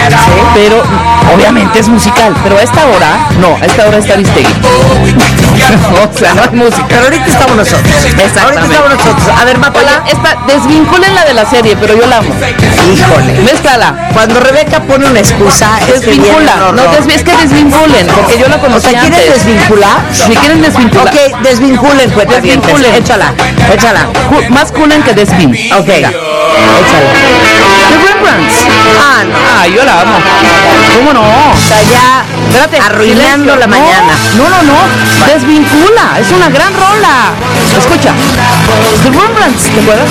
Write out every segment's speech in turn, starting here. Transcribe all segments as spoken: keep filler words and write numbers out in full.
pero obviamente es musical, pero a esta hora, no, a esta hora está Aristegui. O sea, no hay música. Pero ahorita estamos nosotros. Exactamente. Ahorita estamos nosotros. A ver, mátala. Oye, esta, desvincúlenla de la serie, pero yo la amo. Híjole. Mézclala. Cuando Rebeca pone una excusa, es que viene Desvincula. un No, horror. desvi- es que desvinculen, porque yo la O conocí sea, ¿quieren antes. desvincular? Si quieren desvincular. Ok, desvinculen, cuenta bien. Desvinculen. Échala, échala. Cu- más culen que desvin. Ok, échala. The Rembrandts. Ah, no. Ah, yo la amo. ¿Cómo no? Está ya Espérate, arruinando silencio. la No, mañana. No, no, no. Desvincula. Es una gran rola. Escucha. The Rembrandts, ¿te acuerdas?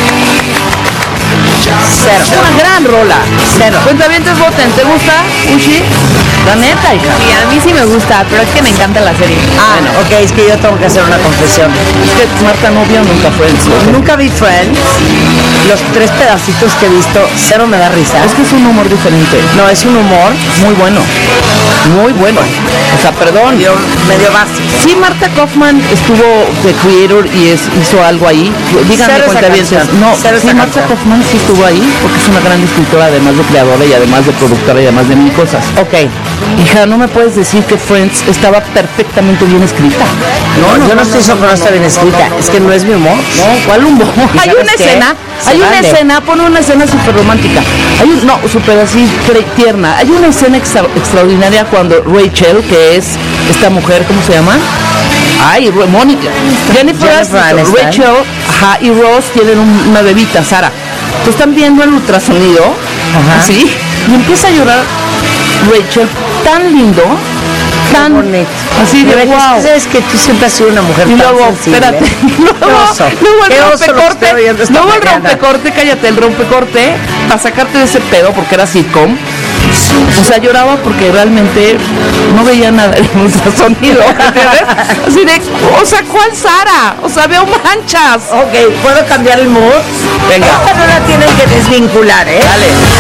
Cero. Es una gran rola. Cero. Cuentavientes voten. ¿Te gusta, Ushi? La neta, hija. Sí, a mí sí me gusta, pero es que me encanta la serie. Ah, no. Ok, es que yo tengo que hacer una confesión. Es que Marta no vio nunca Friends. ¿no? Nunca vi Friends. Los tres pedacitos que he visto, cero me da risa. Es que es un humor diferente. No, es un humor Muy bueno. Muy bueno. O sea, perdón. medio, medio básico. Sí, Marta Kaufman estuvo de creator y es, hizo algo ahí. Díganme Cero esa cuentavientes. canción, No, cero sí, esa Marta canción. Kaufman sí estuvo ahí porque es una gran escritora, además de creadora y además de productora y además de mil cosas. Ok. Hija, no me puedes decir que Friends estaba perfectamente bien escrita. No, yo no estoy diciendo que no está bien escrita. Es que no es mi humor. No, ¿cuál humor? ¿Y Hay sabes una qué? escena, Se hay una vale. escena, pone una escena súper romántica. Hay un, no, súper así, pre- tierna. Hay una escena extra- extraordinaria cuando Rachel, que es esta mujer, ¿cómo se llama? Ay, Ro- Mónica. Jennifer, Jennifer Aniston, Aniston. Rachel, ajá, y Ross tienen un- una bebita, Sara. Entonces están viendo el ultrasonido, Ajá. ¿sí? Y empieza a llorar Rachel, tan lindo, tan bonito. así de Rebeca, wow. es que sabes que tú siempre has sido una mujer Y tan luego, sensible. espérate, luego, Qué oso. luego Qué el oso lo que rompecorte, estoy oyendo esta luego el mañana. rompecorte, cállate, el rompecorte, para sacarte de ese pedo, porque era sitcom. O sea, lloraba porque realmente no veía nada en el ultrasonido, ¿entiendes? Así de, o sea, ¿cuál Sara? O sea, veo manchas. Ok, ¿puedo cambiar el mood? Venga. Esta no la tienen que desvincular, ¿eh? Dale.